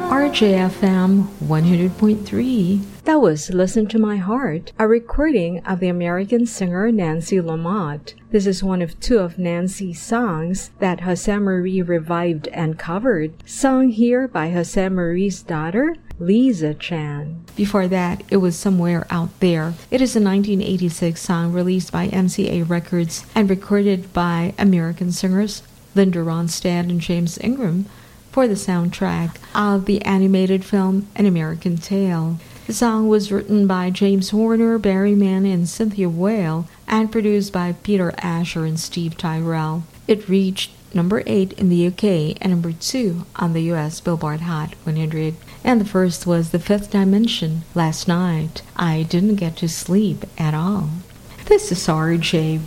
RJFM 100.3. That was Listen to My Heart, a recording of the American singer Nancy Lamotte. This is one of two of Nancy's songs that Jose Marie revived and covered, sung here by Jose Marie's daughter, Lisa Chan. Before that, it was Somewhere Out There. It is a 1986 song released by MCA Records and recorded by American singers Linda Ronstadt and James Ingram for the soundtrack of the animated film An American Tail. The song was written by James Horner, Barry Mann, and Cynthia Weil, and produced by Peter Asher and Steve Tyrell. It reached number 8 in the UK and number 2 on the US Billboard Hot 100. And the first was The Fifth Dimension, Last Night I Didn't Get to Sleep at All. This is RJ